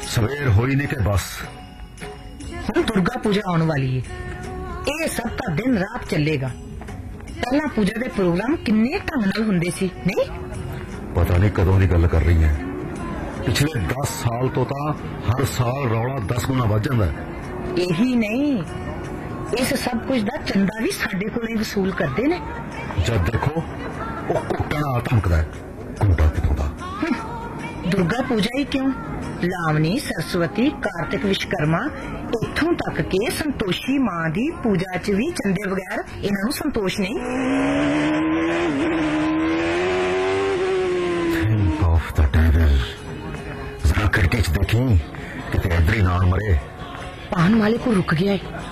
सवेर होई नहीं के बस ਹੁਣ ਦੁਰਗਾ ਪੂਜਾ ਆਉਣ ਵਾਲੀ ਏ। ਇਹ ਸਭ ਤਾਂ ਦਿਨ ਰਾਤ ਚੱਲੇਗਾ। ਪਹਿਲਾਂ ਪੂਜਾ ਦੇ ਪ੍ਰੋਗਰਾਮ ਕਿੰਨੇ ਢੰਗ ਨਾਲ ਹੁੰਦੇ ਸੀ ਨਹੀਂ? पता नहीं कदों की गल कर रही है। पिछले 10 साल तो हर साल रौला 10 गुना बढ़ जाता है। यही नहीं, इस सब कुछ दा चंदा भी साडे कोले वसूल करते ने। जब देखो वो कुट्टा नाल धमकदा है, कुंडा कितों दा। दुर्गा पूजा ही क्यों, लावनी, सरस्वती, कार्तिक, विश्वकर्मा, इत्थों तक के संतोषी मां दी पूजा च भी चंदे बगैर इन्हां नूं संतोष नहीं। Think of the devil। जरा खिड़की च देखी किते इधर ही ना मरे। पान वाले को रुक गया है।